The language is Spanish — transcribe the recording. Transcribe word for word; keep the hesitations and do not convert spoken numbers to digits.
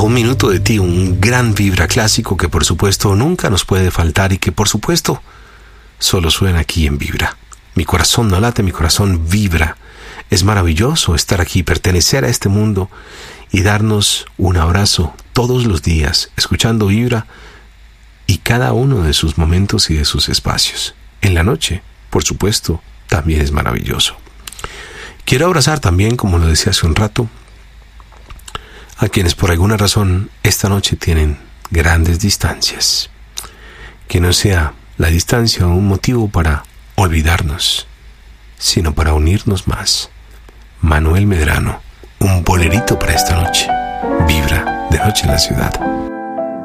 un minuto de ti, un gran Vibra clásico que por supuesto nunca nos puede faltar y que por supuesto solo suena aquí en Vibra. Mi corazón no late, mi corazón vibra. Es maravilloso estar aquí, pertenecer a este mundo y darnos un abrazo todos los días, escuchando Vibra y cada uno de sus momentos y de sus espacios. En la noche, por supuesto, también es maravilloso. Quiero abrazar también, como lo decía hace un rato, a quienes por alguna razón esta noche tienen grandes distancias. Que no sea la distancia un motivo para olvidarnos, sino para unirnos más. Manuel Medrano, un bolerito para esta noche. Vibra de noche en la ciudad.